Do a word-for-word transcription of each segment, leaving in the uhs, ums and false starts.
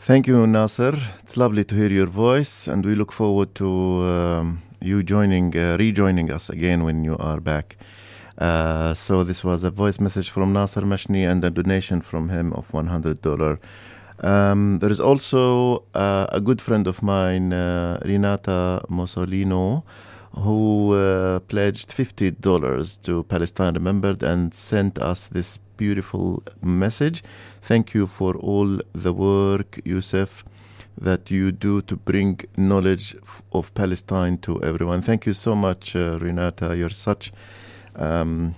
Thank you, Nasser. It's lovely to hear your voice, and we look forward to um, you joining, uh, rejoining us again when you are back. Uh, so this was a voice message from Nasser Mashni and a donation from him of one hundred dollars. Um, there is also uh, a good friend of mine, uh, Renata Mussolino, who uh, pledged fifty dollars to Palestine Remembered and sent us this beautiful message. Thank you for all the work, Youssef, that you do to bring knowledge f- of Palestine to everyone. Thank you so much, uh, Renata. You're such um,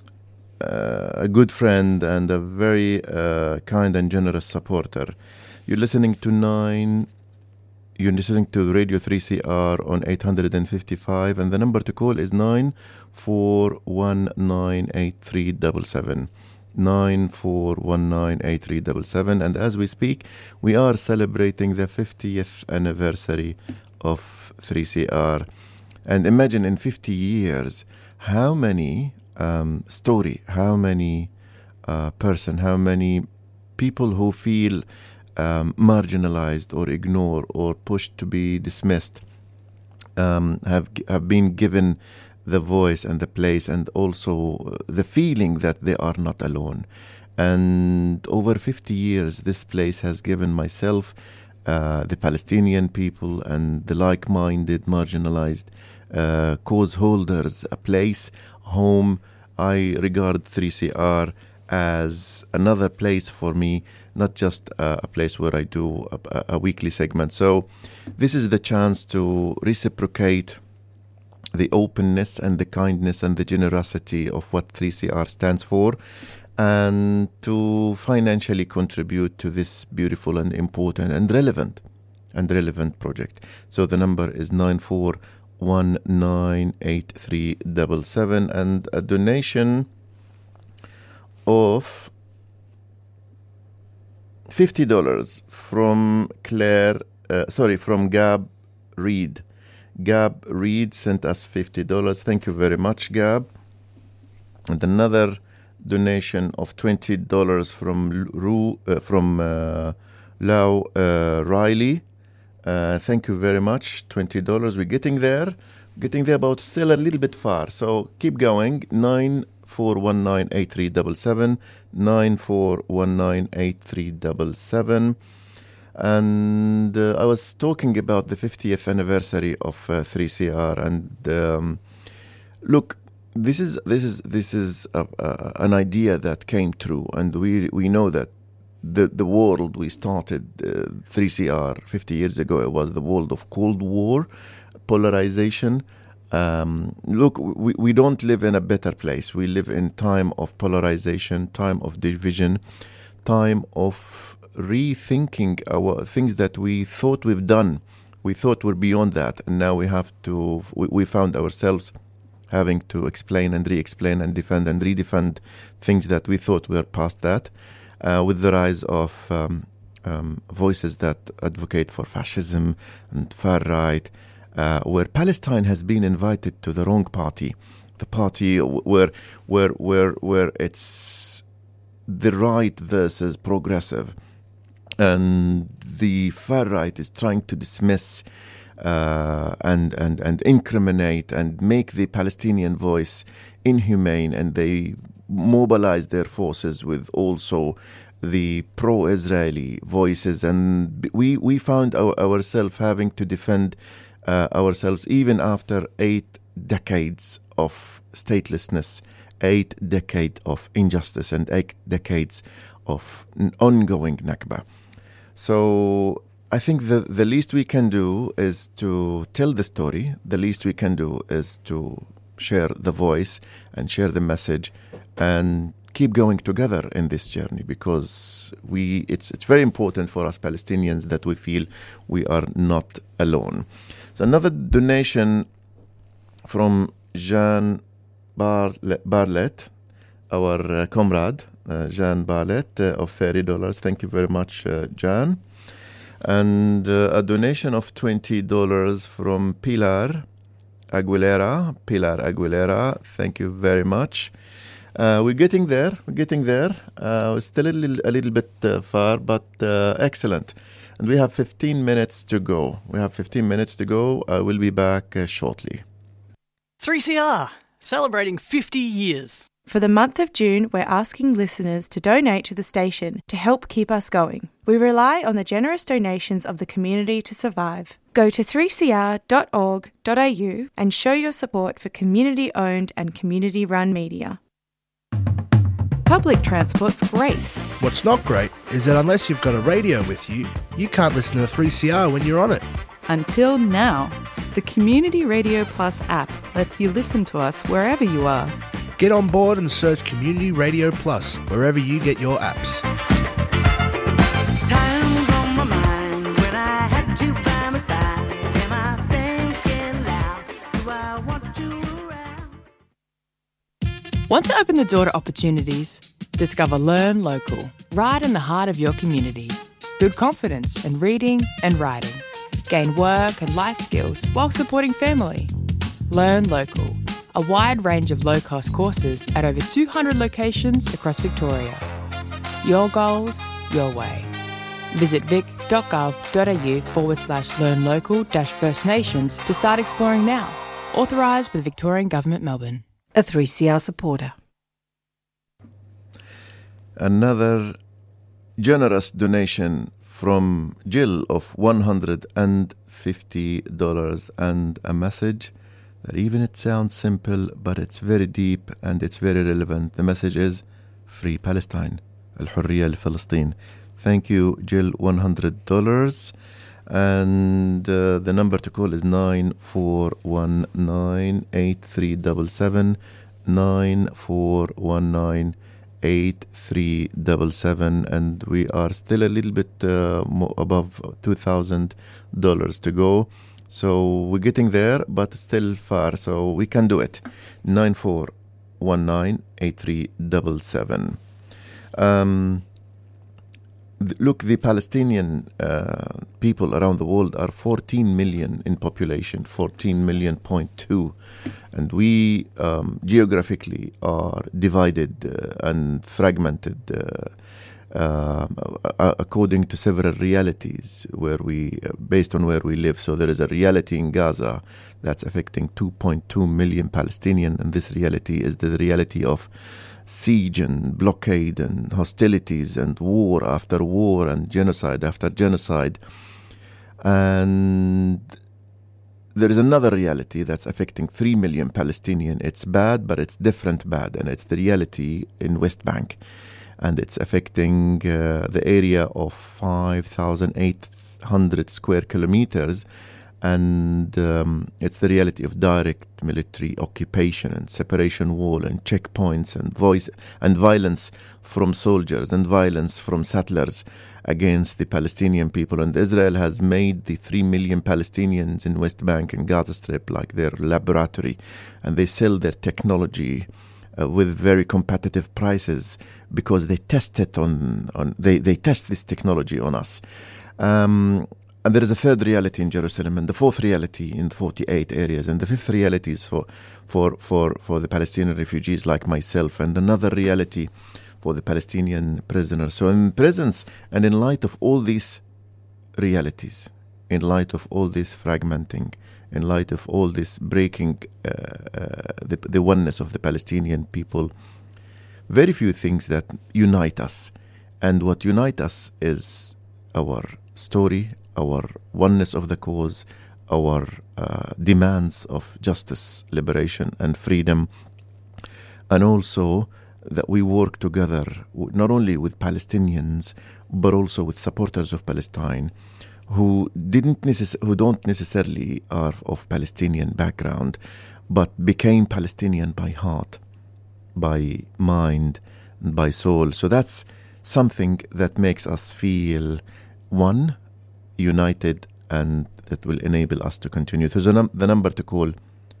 uh, a good friend and a very uh, kind and generous supporter. You're listening to nine. You're listening to Radio three C R on eight fifty-five, and the number to call is nine four one nine eight three seven seven. nine four one nine eight three seven seven. And as we speak, we are celebrating the fiftieth anniversary of three C R. And imagine in fifty years, how many um, story, how many uh, person, how many people who feel um, marginalized or ignored or pushed to be dismissed um, have have been given the voice and the place, and also the feeling that they are not alone. And over fifty years, this place has given myself, uh, the Palestinian people, and the like-minded, marginalized uh, cause holders a place, home. I regard three C R as another place for me, not just uh, a place where I do a, a weekly segment. So this is the chance to reciprocate the openness and the kindness and the generosity of what three C R stands for, and to financially contribute to this beautiful and important and relevant and relevant project. So the number is nine four one nine eight three seven seven, and a donation of fifty dollars from Claire, uh, sorry, from Gab Reed. Gab Reed sent us fifty dollars. Thank you very much, Gab. And another donation of twenty dollars from Ru, uh, from uh, Lau uh, Riley. Uh, thank you very much. twenty dollars. We're getting there. Getting there, but still a little bit far. So keep going. nine four one nine eight three seven seven. nine four one nine eight three seven seven. And uh, I was talking about the fiftieth anniversary of uh, three C R, and um, look, this is this is this is a, a, an idea that came true, and we we know that the the world we started uh, three C R fifty years ago, it was the world of Cold War, polarization. Um, look, we we don't live in a better place. We live in time of polarization, time of division, time of rethinking our things that we thought we've done. We thought we're beyond that, and now we have to, we, we found ourselves having to explain and re-explain and defend and redefend things that we thought were past that, uh, with the rise of um, um, voices that advocate for fascism and far right, uh, where Palestine has been invited to the wrong party, the party where where where where it's the right versus progressive. And the far right is trying to dismiss uh, and, and, and incriminate and make the Palestinian voice inhumane, and they mobilize their forces with also the pro-Israeli voices. And we, we found our, ourselves having to defend uh, ourselves even after eight decades of statelessness, eight decades of injustice, and eight decades of ongoing Nakba. So I think the, the least we can do is to tell the story. The least we can do is to share the voice and share the message and keep going together in this journey, because we it's it's very important for us Palestinians that we feel we are not alone. So another donation from Jean Barlett, our uh, comrade, Uh, Jean Barlett, uh, of thirty dollars. Thank you very much, uh, Jan. And uh, a donation of twenty dollars from Pilar Aguilera. Pilar Aguilera, thank you very much. Uh, we're getting there. We're getting there. Uh, we're still a little, a little bit uh, far, but uh, excellent. And we have fifteen minutes to go. We have fifteen minutes to go. I will be back uh, shortly. three C R, celebrating fifty years. For the month of June, we're asking listeners to donate to the station to help keep us going. We rely on the generous donations of the community to survive. Go to three c r dot org dot a u and show your support for community-owned and community-run media. Public transport's great. What's not great is that unless you've got a radio with you, you can't listen to three C R when you're on it. Until now, the Community Radio Plus app lets you listen to us wherever you are. Get on board and search Community Radio Plus wherever you get your apps. Time's on my mind when I had you by my side. Am I thinking loud? Do I want you around? Want to open the door to opportunities? Discover Learn Local, right in the heart of your community. Build confidence in reading and writing. Gain work and life skills while supporting family. Learn Local, a wide range of low-cost courses at over two hundred locations across Victoria. Your goals, your way. Visit vic.gov.au forward slash learn local dash First Nations to start exploring now. Authorised by the Victorian Government, Melbourne. A three C R supporter. Another generous donation from Jill of one hundred fifty dollars and a message that even it sounds simple, but it's very deep and it's very relevant. The message is Free Palestine. Al-Hurriya al-Falastin. Thank you, Jill, one hundred dollars. And uh, the number to call is nine four one nine, eight three seven seven, nine four one nine, eight three seven seven, and we are still a little bit uh, more above two thousand dollars to go. So we're getting there, but still far, so we can do it. nine four one nine, eight three seven seven. Um, th- look, the Palestinian uh, people around the world are fourteen million in population, fourteen million point two. And we um, geographically are divided uh, and fragmented uh, uh, according to several realities where we, uh, based on where we live. So there is a reality in Gaza that's affecting two point two million Palestinians, and this reality is the reality of siege and blockade and hostilities and war after war and genocide after genocide. And there is another reality that's affecting three million Palestinians. It's bad, but it's different bad, and it's the reality in West Bank. And it's affecting uh, the area of five thousand eight hundred square kilometers, and um, it's the reality of direct military occupation and separation wall and checkpoints and voice and violence from soldiers and violence from settlers against the Palestinian people. And Israel has made the three million Palestinians in West Bank and Gaza Strip like their laboratory, and they sell their technology uh, with very competitive prices because they test it on, on they, they test this technology on us. Um, And there is a third reality in Jerusalem, and the fourth reality in forty-eight areas, and the fifth reality is for, for, for, for the Palestinian refugees like myself, and another reality for the Palestinian prisoners. So in presence and in light of all these realities, in light of all this fragmenting, in light of all this breaking uh, uh, the, the oneness of the Palestinian people, very few things that unite us. And what unite us is our story, our oneness of the cause, our uh, demands of justice, liberation, and freedom, and also that we work together not only with Palestinians but also with supporters of Palestine who didn't necess- who don't necessarily are of Palestinian background but became Palestinian by heart, by mind, and by soul. So that's something that makes us feel one, united, and that will enable us to continue. So the, num- the number to call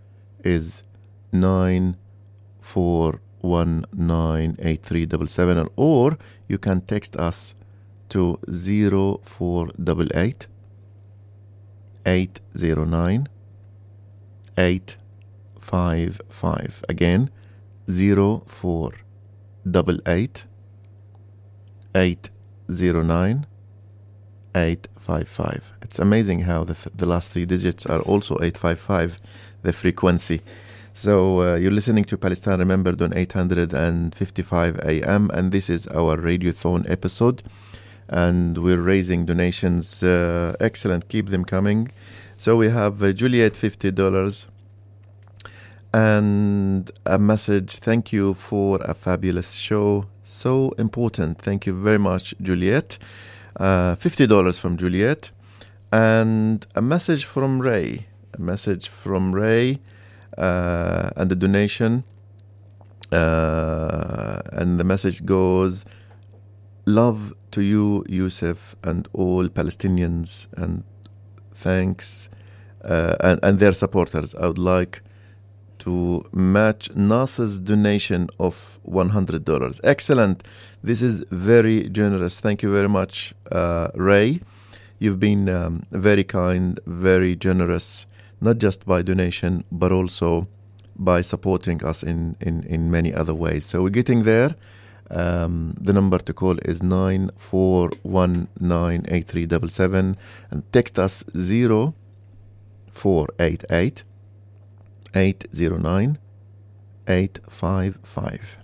is nine four one nine eight three seven seven, or you can text us to zero four eight eight eight zero nine eight five five. Again, zero four eight eight eight zero nine eight five five. It's amazing how the, th- the last three digits are also eight five five, the frequency. So uh, you're listening to Palestine Remembered on eight fifty-five A M, and this is our Radiothon episode. And we're raising donations. Uh, excellent, keep them coming. So we have uh, Juliet, fifty dollars. And a message, thank you for a fabulous show. So important. Thank you very much, Juliet. Uh, fifty dollars from Juliet. And a message from Ray. A message from Ray uh, and a donation. Uh, and the message goes, love to you, Yusuf, and all Palestinians, and thanks, uh, and, and their supporters. I would like to match Nasser's donation of one hundred dollars. Excellent. This is very generous. Thank you very much, uh, Ray. You've been um, very kind, very generous, not just by donation, but also by supporting us in, in, in many other ways. So we're getting there. Um, the number to call is nine four one nine eight three seven seven and text us zero four eight eight eight zero nine eight five five.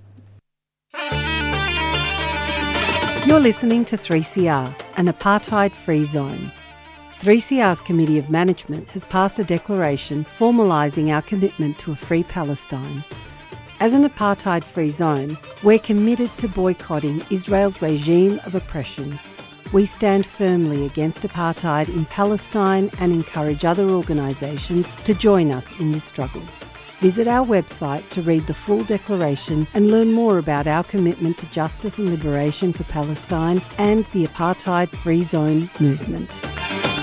You're listening to three C R, an apartheid-free zone. three C R's Committee of Management has passed a declaration formalising our commitment to a free Palestine. As an apartheid-free zone, we're committed to boycotting Israel's regime of oppression. We stand firmly against apartheid in Palestine and encourage other organisations to join us in this struggle. Visit our website to read the full declaration and learn more about our commitment to justice and liberation for Palestine and the apartheid-free zone movement.